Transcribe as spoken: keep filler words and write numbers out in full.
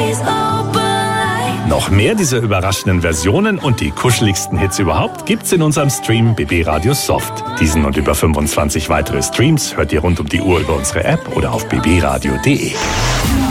Noch mehr dieser überraschenden Versionen und die kuscheligsten Hits überhaupt gibt's in unserem Stream B B Radio Soft. Diesen und über fünfundzwanzig weitere Streams hört ihr rund um die Uhr über unsere App oder auf b b radio punkt d e.